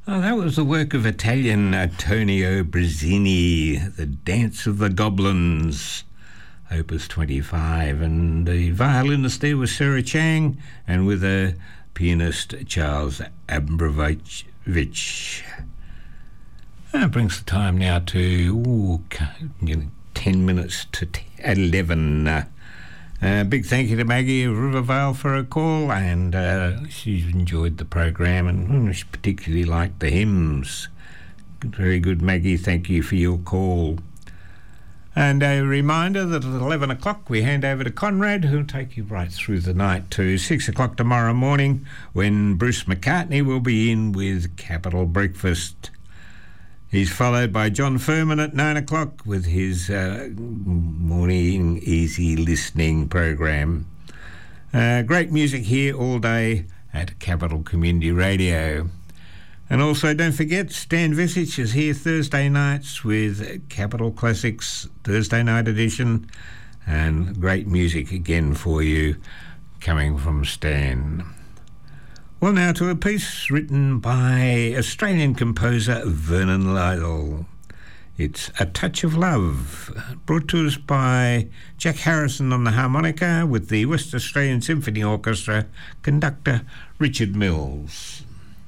Oh, that was the work of Italian Antonio Brazzini, The Dance of the Goblins, Opus 25. And the violinist there was Sarah Chang, and with a pianist Charles Abrovich. That brings the time now to 10 minutes to 11. Big thank you to Maggie of Rivervale for her call, and she's enjoyed the program, and she particularly liked the hymns. Very good, Maggie. Thank you for your call. And a reminder that at 11 o'clock we hand over to Conrad, who'll take you right through the night to 6 o'clock tomorrow morning, when Bruce McCartney will be in with Capital Breakfast. He's followed by John Furman at 9 o'clock with his morning easy listening program. Great music here all day at Capital Community Radio. And also don't forget, Stan Visich is here Thursday nights with Capital Classics Thursday night edition, and great music again for you coming from Stan. Well, now to a piece written by Australian composer Vernon Lytle. It's A Touch of Love, brought to us by Jack Harrison on the harmonica with the West Australian Symphony Orchestra conductor Richard Mills.